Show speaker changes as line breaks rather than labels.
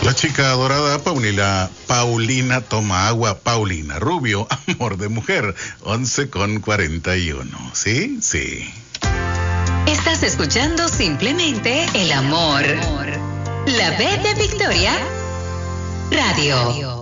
La chica adorada Paulina toma agua. Paulina Rubio, amor de mujer, 11:41. ¿Sí? Sí.
Estás escuchando Simplemente el Amor. La B de Victoria Radio.